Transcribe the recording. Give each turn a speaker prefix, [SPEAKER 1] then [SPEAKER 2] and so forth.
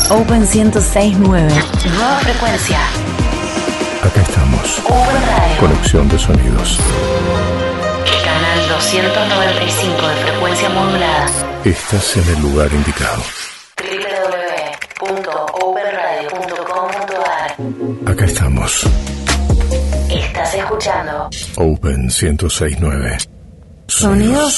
[SPEAKER 1] Open 106.9. Nueva frecuencia.
[SPEAKER 2] Acá estamos.
[SPEAKER 1] Open Radio.
[SPEAKER 2] Conexión de sonidos.
[SPEAKER 1] Canal 295 de frecuencia modulada.
[SPEAKER 2] Estás en el lugar indicado.
[SPEAKER 1] www.openradio.com.ar.
[SPEAKER 2] Acá estamos.
[SPEAKER 1] Estás escuchando
[SPEAKER 2] Open 106.9.
[SPEAKER 1] Sonidos